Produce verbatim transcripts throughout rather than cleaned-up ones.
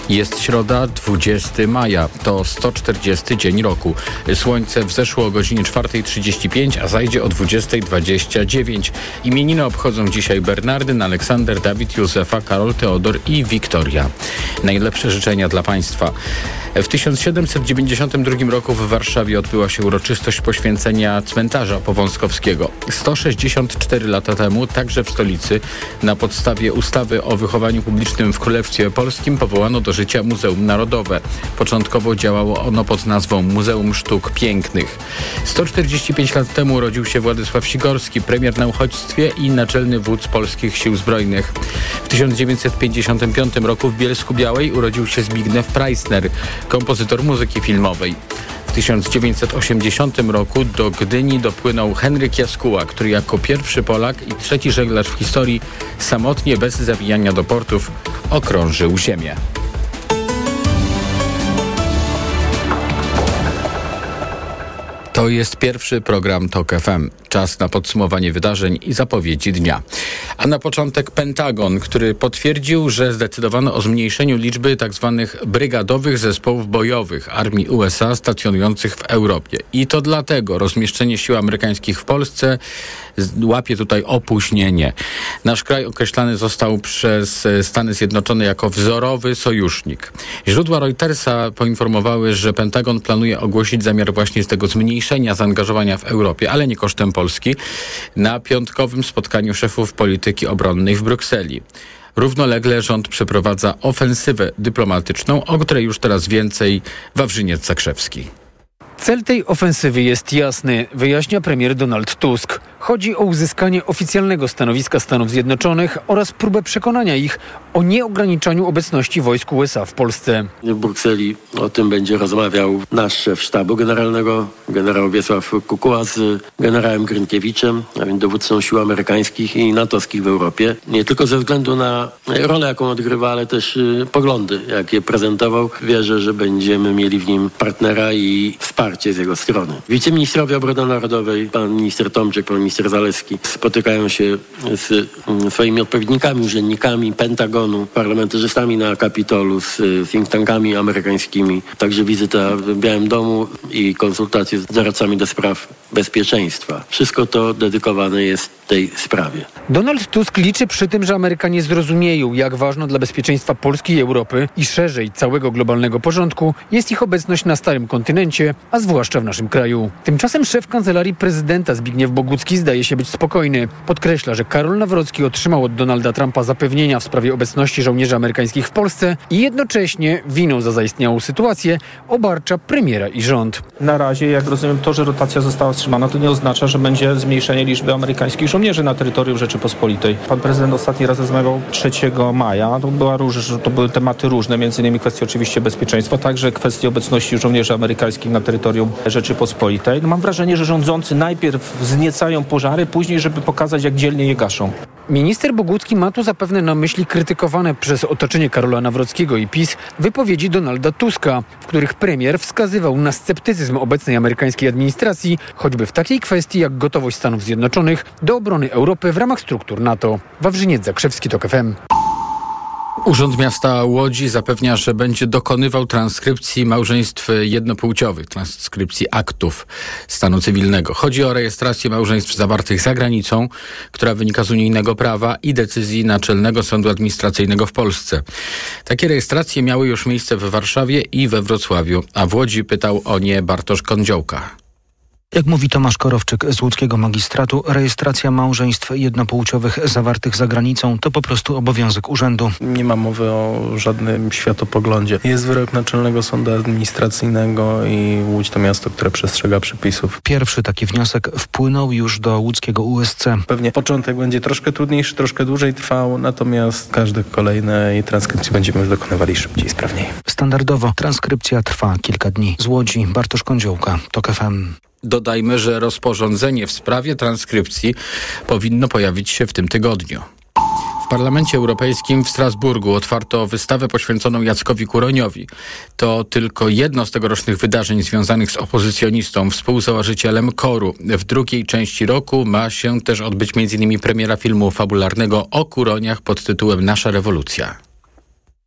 Jest środa, dwudziestego maja. To sto czterdziesty dzień roku. Słońce wzeszło o godzinie czwartej trzydzieści pięć, a zajdzie o dwudziestej dwadzieścia dziewięć. Imieniny obchodzą dzisiaj Bernardyn, Aleksander, Dawid, Józefa, Karol, Teodor i Wiktoria. Najlepsze życzenia dla Państwa. W tysiąc siedemset dziewięćdziesiątym drugim roku w Warszawie odbyła się uroczystość poświęcenia cmentarza powązkowskiego. sto sześćdziesiąt cztery lata temu, także w stolicy, na podstawie ustawy o wychowaniu publicznym w Królestwie Polskim powołano do życia Muzeum Narodowe. Początkowo działało ono pod nazwą Muzeum Sztuk Pięknych. sto czterdzieści pięć lat temu urodził się Władysław Sikorski, premier na uchodźstwie i naczelny wódz polskich sił zbrojnych. W tysiąc dziewięćset pięćdziesiątym piątym roku w Bielsku-Białej urodził się Zbigniew Preissner, kompozytor muzyki filmowej. W tysiąc dziewięćset osiemdziesiątym roku do Gdyni dopłynął Henryk Jaskuła, który jako pierwszy Polak i trzeci żeglarz w historii samotnie, bez zawijania do portów, okrążył ziemię. To jest pierwszy program TOK F M. Czas na podsumowanie wydarzeń i zapowiedzi dnia. A na początek Pentagon, który potwierdził, że zdecydowano o zmniejszeniu liczby tzw. brygadowych zespołów bojowych armii U S A stacjonujących w Europie. I to dlatego rozmieszczenie sił amerykańskich w Polsce łapie tutaj opóźnienie. Nasz kraj określany został przez Stany Zjednoczone jako wzorowy sojusznik. Źródła Reutersa poinformowały, że Pentagon planuje ogłosić zamiar właśnie z tego zmniejszenia zaangażowania w Europie, ale nie kosztem Polski, na piątkowym spotkaniu szefów polityki obronnej w Brukseli. Równolegle rząd przeprowadza ofensywę dyplomatyczną, o której już teraz więcej Wawrzyniec Zakrzewski. Cel tej ofensywy jest jasny, wyjaśnia premier Donald Tusk. Chodzi o uzyskanie oficjalnego stanowiska Stanów Zjednoczonych oraz próbę przekonania ich o nieograniczaniu obecności wojsk U S A w Polsce. W Brukseli o tym będzie rozmawiał nasz szef sztabu generalnego, generał Wiesław Kukuła, z generałem Grynkiewiczem, a więc dowódcą sił amerykańskich i natowskich w Europie. Nie tylko ze względu na rolę, jaką odgrywa, ale też y, poglądy, jakie prezentował. Wierzę, że będziemy mieli w nim partnera i wsparcie z jego strony. Wiceministrowie obrony narodowej, pan minister Tomczyk, pan minister Zalewski spotykają się z y, swoimi odpowiednikami, urzędnikami Pentagonu, parlamentarzystami na Kapitolu, z y, think tankami amerykańskimi. Także wizyta w Białym Domu i konsultacje z doradcami do spraw bezpieczeństwa. Wszystko to dedykowane jest tej sprawie. Donald Tusk liczy przy tym, że Amerykanie zrozumieją, jak ważna dla bezpieczeństwa Polski i Europy i szerzej całego globalnego porządku jest ich obecność na starym kontynencie, a zwłaszcza w naszym kraju. Tymczasem szef Kancelarii Prezydenta Zbigniew Bogucki zdaje się być spokojny. Podkreśla, że Karol Nawrocki otrzymał od Donalda Trumpa zapewnienia w sprawie obecności żołnierzy amerykańskich w Polsce i jednocześnie winą za zaistniałą sytuację obarcza premiera i rząd. Na razie, jak rozumiem, to, że rotacja została wstrzymana, to nie oznacza, że będzie zmniejszenie liczby amerykańskich żołnierzy na terytorium Rzeczypospolitej. Pan prezydent ostatni raz rozmawiał trzeciego maja. To, była róż, to były tematy różne, między innymi kwestie oczywiście bezpieczeństwa, także kwestie obecności żołnierzy amerykańskich na terytorium Rzeczypospolitej. No, mam wrażenie, że rządzący najpierw wzniecają pożary, później, żeby pokazać, jak dzielnie je gaszą. Minister Bogucki ma tu zapewne na myśli krytykowane przez otoczenie Karola Nawrockiego i PiS wypowiedzi Donalda Tuska, w których premier wskazywał na sceptycyzm obecnej amerykańskiej administracji, choćby w takiej kwestii jak gotowość Stanów Zjednoczonych do obrony Europy w ramach struktur NATO. Wawrzyniec Zakrzewski, TOK F M. Urząd Miasta Łodzi zapewnia, że będzie dokonywał transkrypcji małżeństw jednopłciowych, transkrypcji aktów stanu cywilnego. Chodzi o rejestrację małżeństw zawartych za granicą, która wynika z unijnego prawa i decyzji Naczelnego Sądu Administracyjnego w Polsce. Takie rejestracje miały już miejsce w Warszawie i we Wrocławiu, a w Łodzi pytał o nie Bartosz Kądziołka. Jak mówi Tomasz Korowczyk z łódzkiego magistratu, rejestracja małżeństw jednopłciowych zawartych za granicą to po prostu obowiązek urzędu. Nie ma mowy o żadnym światopoglądzie. Jest wyrok Naczelnego Sądu Administracyjnego i Łódź to miasto, które przestrzega przepisów. Pierwszy taki wniosek wpłynął już do łódzkiego U S C. Pewnie początek będzie troszkę trudniejszy, troszkę dłużej trwał, natomiast każde kolejnej transkrypcji będziemy już dokonywali szybciej i sprawniej. Standardowo transkrypcja trwa kilka dni. Z Łodzi Bartosz Kądziołka, TOK F M. Dodajmy, że rozporządzenie w sprawie transkrypcji powinno pojawić się w tym tygodniu. W Parlamencie Europejskim w Strasburgu otwarto wystawę poświęconą Jackowi Kuroniowi. To tylko jedno z tegorocznych wydarzeń związanych z opozycjonistą, współzałożycielem KOR-u. W drugiej części roku ma się też odbyć m.in. premiera filmu fabularnego o Kuroniach pod tytułem Nasza rewolucja.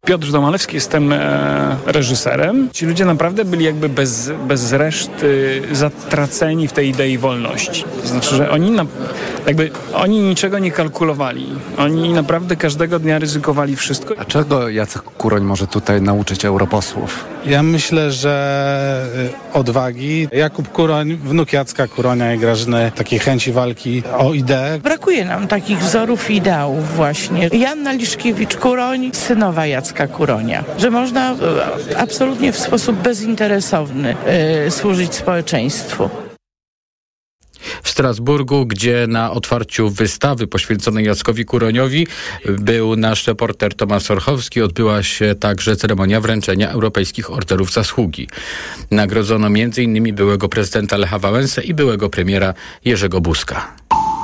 Piotr Domalewski, jestem e, reżyserem. Ci ludzie naprawdę byli jakby bez, bez reszty zatraceni w tej idei wolności. To znaczy, że oni na, jakby oni niczego nie kalkulowali. Oni naprawdę każdego dnia ryzykowali wszystko. A czego Jacek Kuroń może tutaj nauczyć europosłów? Ja myślę, że odwagi. Jakub Kuroń, wnuk Jacka Kuronia i Grażyny, takiej chęci walki o ideę. Brakuje nam takich wzorów i ideałów właśnie. Joanna Liszkiewicz-Kuroń, synowa Jacka Kuronia. Że można absolutnie w sposób bezinteresowny yy, służyć społeczeństwu. W Strasburgu, gdzie na otwarciu wystawy poświęconej Jackowi Kuroniowi był nasz reporter Tomasz Orchowski, odbyła się także ceremonia wręczenia europejskich orderów zasługi. Nagrodzono między innymi byłego prezydenta Lecha Wałęsę i byłego premiera Jerzego Buzka.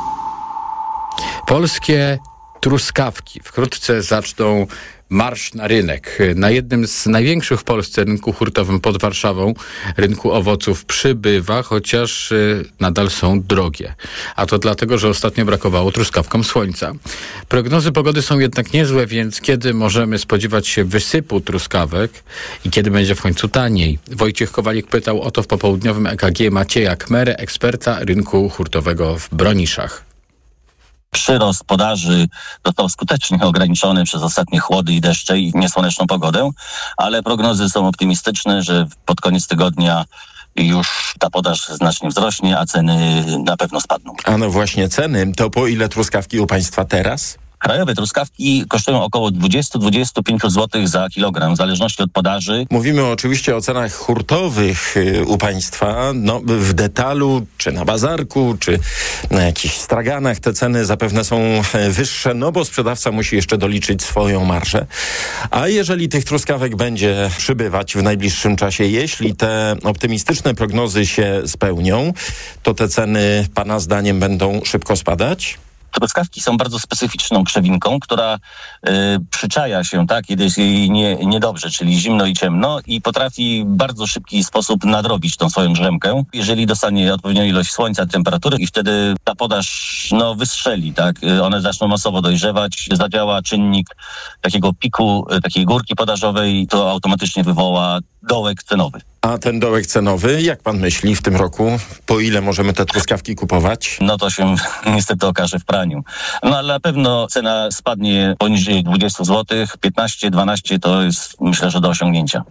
Polskie truskawki wkrótce zaczną marsz na rynek. Na jednym z największych w Polsce rynku hurtowym pod Warszawą, rynku owoców przybywa, chociaż y, nadal są drogie. A to dlatego, że ostatnio brakowało truskawkom słońca. Prognozy pogody są jednak niezłe, więc kiedy możemy spodziewać się wysypu truskawek i kiedy będzie w końcu taniej? Wojciech Kowalik pytał o to w popołudniowym E K G Macieja Kmerę, eksperta rynku hurtowego w Broniszach. Przyrost podaży został skutecznie ograniczony przez ostatnie chłody i deszcze i niesłoneczną pogodę, ale prognozy są optymistyczne, że pod koniec tygodnia już ta podaż znacznie wzrośnie, a ceny na pewno spadną. A no właśnie ceny, to po ile truskawki u Państwa teraz? Krajowe truskawki kosztują około dwadzieścia do dwudziestu pięciu złotych za kilogram, w zależności od podaży. Mówimy oczywiście o cenach hurtowych u Państwa. No, w detalu, czy na bazarku, czy na jakichś straganach te ceny zapewne są wyższe, no bo sprzedawca musi jeszcze doliczyć swoją marżę. A jeżeli tych truskawek będzie przybywać w najbliższym czasie, jeśli te optymistyczne prognozy się spełnią, to te ceny Pana zdaniem będą szybko spadać? Truskawki są bardzo specyficzną krzewinką, która y, przyczaja się, tak, kiedy jest jej nie, niedobrze, czyli zimno i ciemno i potrafi w bardzo szybki sposób nadrobić tą swoją drzemkę, jeżeli dostanie odpowiednią ilość słońca, temperatury i wtedy ta podaż, no, wystrzeli, tak, one zaczną masowo dojrzewać, zadziała czynnik takiego piku, takiej górki podażowej, to automatycznie wywoła dołek cenowy. A ten dołek cenowy, jak pan myśli w tym roku, po ile możemy te truskawki kupować? No to się niestety okaże w praniu. No ale na pewno cena spadnie poniżej dwudziestu złotych, piętnaście dwanaście to jest, myślę, że do osiągnięcia.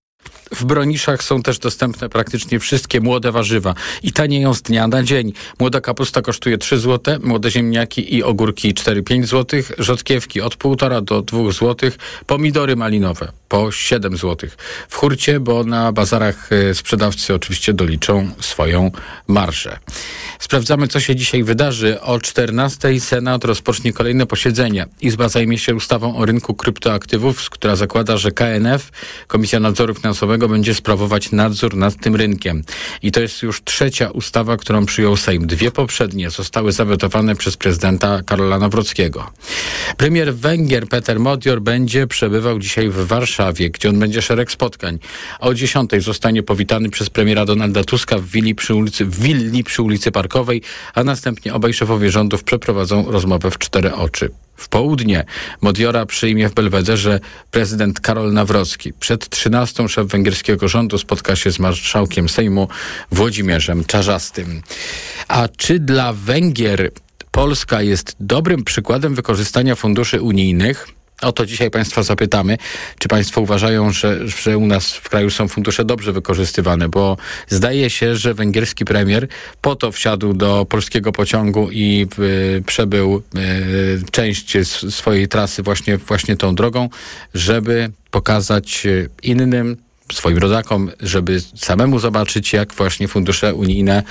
W Broniszach są też dostępne praktycznie wszystkie młode warzywa i tanieją z dnia na dzień. Młoda kapusta kosztuje trzy złote, młode ziemniaki i ogórki cztery pięć złotych, rzodkiewki od półtora do dwóch złotych, pomidory malinowe po siedem złotych. W hurcie, bo na bazarach sprzedawcy oczywiście doliczą swoją marżę. Sprawdzamy, co się dzisiaj wydarzy. O czternastej Senat rozpocznie kolejne posiedzenie. Izba zajmie się ustawą o rynku kryptoaktywów, która zakłada, że K N F, Komisja Nadzoru Finansowego, będzie sprawować nadzór nad tym rynkiem. I to jest już trzecia ustawa, którą przyjął Sejm. Dwie poprzednie zostały zawetowane przez prezydenta Karola Nawrockiego. Premier Węgier Peter Modior będzie przebywał dzisiaj w Warszawie, gdzie on będzie szereg spotkań. O dziesiątej zostanie powitany przez premiera Donalda Tuska w willi przy ulicy, w willi przy ulicy Parkowej, a następnie obaj szefowie rządów przeprowadzą rozmowę w cztery oczy. W południe Modiora przyjmie w Belwederze prezydent Karol Nawrocki. Przed trzynastą szef węgierskiego rządu spotka się z marszałkiem Sejmu Włodzimierzem Czarzastym. A czy dla Węgier Polska jest dobrym przykładem wykorzystania funduszy unijnych? O to dzisiaj Państwa zapytamy. Czy Państwo uważają, że, że u nas w kraju są fundusze dobrze wykorzystywane? Bo zdaje się, że węgierski premier po to wsiadł do polskiego pociągu i y, przebył y, część s- swojej trasy właśnie, właśnie tą drogą, żeby pokazać innym, swoim rodakom, żeby samemu zobaczyć, jak właśnie fundusze unijne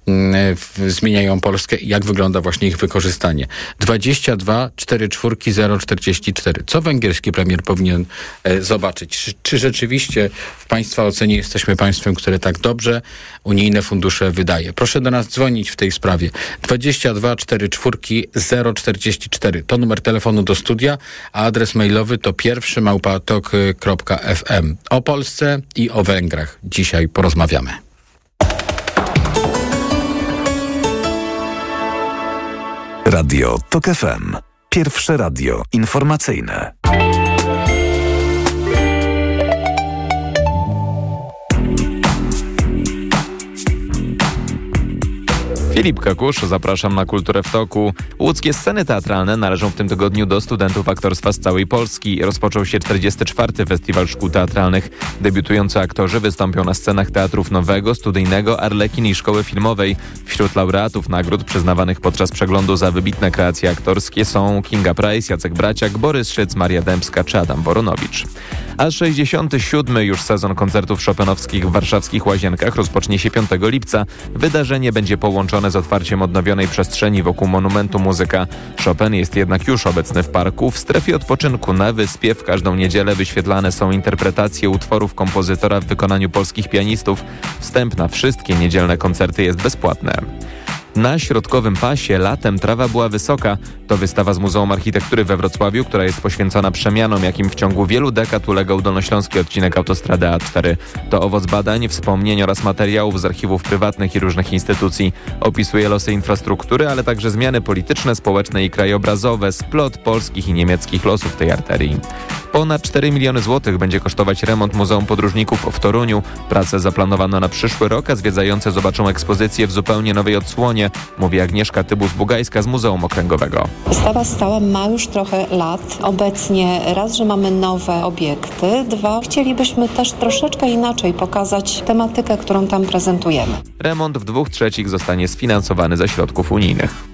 y, zmieniają Polskę i jak wygląda właśnie ich wykorzystanie. dwadzieścia dwa czterdzieści cztery zero czterdzieści cztery. Co węgierski premier powinien y, zobaczyć? Czy, czy rzeczywiście w Państwa ocenie jesteśmy państwem, które tak dobrze unijne fundusze wydaje? Proszę do nas dzwonić w tej sprawie. dwadzieścia dwa czterdzieści cztery zero czterdzieści cztery. To numer telefonu do studia, a adres mailowy to pierwszy małpa tok kropka f m. O Polsce i o Węgrach dzisiaj porozmawiamy. Radio Tok F M. Pierwsze radio informacyjne. Filip Kakusz, zapraszam na Kulturę w toku. Łódzkie sceny teatralne należą w tym tygodniu do studentów aktorstwa z całej Polski. Rozpoczął się czterdziesty czwarty Festiwal Szkół Teatralnych. Debiutujący aktorzy wystąpią na scenach teatrów Nowego, Studyjnego, Arlekin i Szkoły Filmowej. Wśród laureatów nagród przyznawanych podczas przeglądu za wybitne kreacje aktorskie są Kinga Price, Jacek Braciak, Borys Szyc, Maria Dębska czy Adam Woronowicz. A sześćdziesiąty siódmy już sezon koncertów chopinowskich w warszawskich Łazienkach rozpocznie się piątego lipca. Wydarzenie będzie połączone z otwarciem odnowionej przestrzeni wokół monumentu Muzyka. Chopin jest jednak już obecny w parku. W strefie odpoczynku na wyspie w każdą niedzielę wyświetlane są interpretacje utworów kompozytora w wykonaniu polskich pianistów. Wstęp na wszystkie niedzielne koncerty jest bezpłatny. Na Środkowym Pasie latem trawa była wysoka. To wystawa z Muzeum Architektury we Wrocławiu, która jest poświęcona przemianom, jakim w ciągu wielu dekad ulegał dolnośląski odcinek autostrady A cztery. To owoc badań, wspomnień oraz materiałów z archiwów prywatnych i różnych instytucji. Opisuje losy infrastruktury, ale także zmiany polityczne, społeczne i krajobrazowe, splot polskich i niemieckich losów tej arterii. Ponad cztery miliony złotych będzie kosztować remont Muzeum Podróżników w Toruniu. Prace zaplanowano na przyszły rok, a zwiedzający zobaczą ekspozycję w zupełnie nowej odsłonie, mówi Agnieszka Tybus-Bugajska z Muzeum Okręgowego. Wystawa stała ma już trochę lat. Obecnie raz, że mamy nowe obiekty, dwa, chcielibyśmy też troszeczkę inaczej pokazać tematykę, którą tam prezentujemy. Remont w dwóch trzecich zostanie sfinansowany ze środków unijnych.